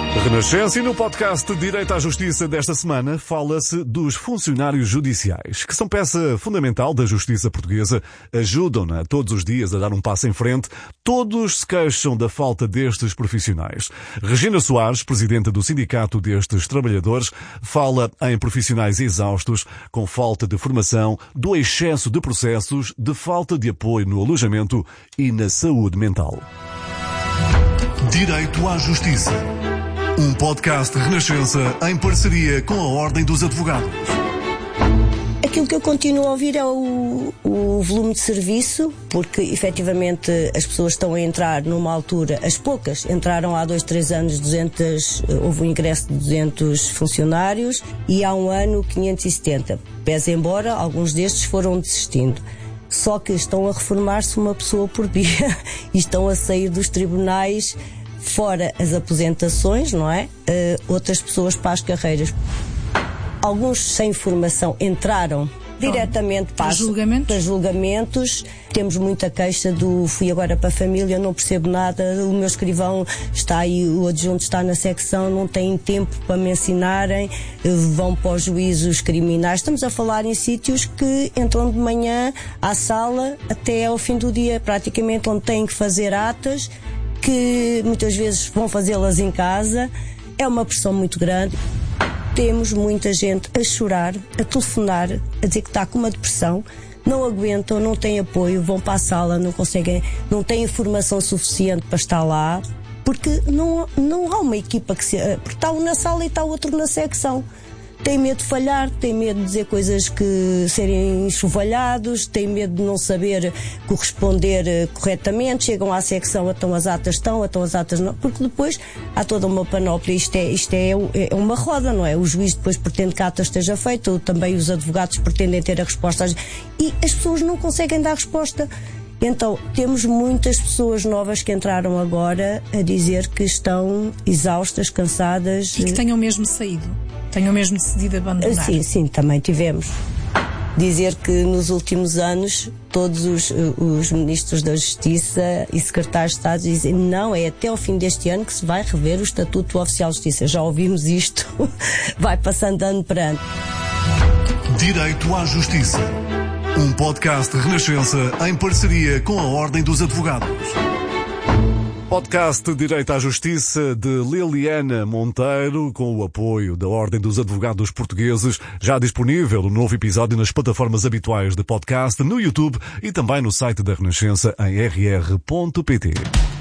Renascença, e no podcast Direito à Justiça desta semana fala-se dos funcionários judiciais, que são peça fundamental da justiça portuguesa, ajudam-na todos os dias a dar um passo em frente. Todos se queixam da falta destes profissionais. Regina Soares, presidenta do sindicato destes trabalhadores, fala em profissionais exaustos, com falta de formação, do excesso de processos, de falta de apoio no alojamento e na saúde mental. Direito à Justiça. Um podcast Renascença em parceria com a Ordem dos Advogados. Aquilo que eu continuo a ouvir é o volume de serviço, porque efetivamente as pessoas estão a entrar numa altura, as poucas entraram há 2, 3 anos, houve um ingresso de 200 funcionários e há um ano 570. Pese embora alguns destes foram desistindo. Só que estão a reformar-se uma pessoa por dia e estão a sair dos tribunais. Fora as aposentações, não é? Outras pessoas para as carreiras. Alguns sem formação entraram diretamente para julgamentos. Temos muita queixa fui agora para a família, não percebo nada, o meu escrivão está aí, o adjunto está na secção, não têm tempo para me ensinarem, vão para os juízos criminais. Estamos a falar em sítios que entram de manhã à sala até ao fim do dia, praticamente, onde têm que fazer atas, que muitas vezes vão fazê-las em casa. É uma pressão muito grande. Temos muita gente a chorar, a telefonar, a dizer que está com uma depressão, não aguentam, não têm apoio, vão para a sala, não conseguem, não têm formação suficiente para estar lá, porque não há uma equipa porque está um na sala e está o outro na secção. Tem medo de falhar, tem medo de dizer coisas que serem enxovalhados, tem medo de não saber corresponder corretamente, chegam à secção, então as atas não, porque depois há toda uma panóplia, isto é uma roda, não é? O juiz depois pretende que a ata esteja feita, também os advogados pretendem ter a resposta, e as pessoas não conseguem dar resposta. Então, temos muitas pessoas novas que entraram agora a dizer que estão exaustas, cansadas. E que tenham mesmo saído, tenham mesmo decidido abandonar. Sim, também tivemos. Dizer que nos últimos anos todos os ministros da Justiça e secretários de Estado dizem não, é até ao fim deste ano que se vai rever o Estatuto Oficial de Justiça. Já ouvimos isto, vai passando ano para ano. Direito à Justiça. Um podcast Renascença em parceria com a Ordem dos Advogados. Podcast Direito à Justiça de Liliana Monteiro, com o apoio da Ordem dos Advogados Portugueses. Já disponível o novo episódio nas plataformas habituais de podcast, no YouTube e também no site da Renascença em rr.pt.